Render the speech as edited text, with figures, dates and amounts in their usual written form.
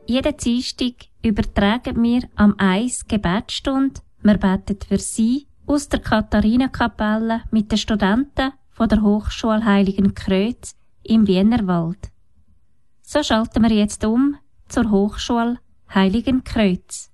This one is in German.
Jeden Dienstag übertragen wir am 1 Gebetsstunde. Wir beten für Sie aus der Katharinenkapelle mit den Studenten von der Hochschule Heiligen Kreuz im Wienerwald. So schalten wir jetzt um zur Hochschule Heiligen Kreuz.